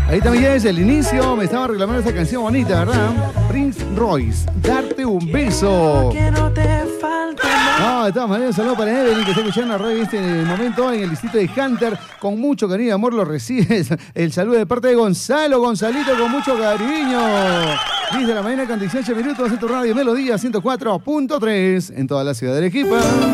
Ahí también es el inicio. Me estaba reclamando esa canción bonita, ¿verdad? Prince Royce, darte un beso. No, de todas maneras, un saludo para Evelyn, que está escuchando a radio en este momento en el distrito de Hunter. Con mucho cariño y amor lo recibes. El saludo de parte de Gonzalo, Gonzalito, con mucho cariño. 10 de la mañana con 18 minutos en tu radio Melodía 104.3 en toda la ciudad de Arequipa.